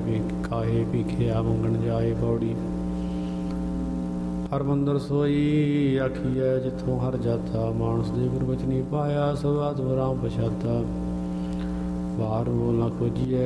ਕਾਹੇ ਭੀਖਿਆ ਮੰਗਣ ਜਾਏ ਪੌੜੀ। ਹਰਮੰਦਰ ਸੋਈ ਆਖੀਐ ਜਿੱਥੋਂ ਹਰ ਜਾਤਾ, ਮਾਨਸ ਦੇ ਗੁਰਬਚਨੀ ਪਾਇਆ ਸਭ ਆਤਮ ਰਾਮ ਪਛਾਤਾ। ਬਾਹਰ ਬੋਲ ਨਾ ਖੋਜੀਐ